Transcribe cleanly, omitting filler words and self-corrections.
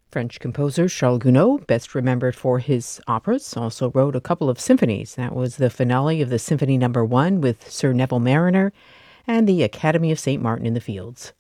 French composer Charles Gounod, best remembered for his operas, also wrote a couple of symphonies. That was the finale of the Symphony Number 1 with Sir Neville Mariner and the Academy of St. Martin in the Fields.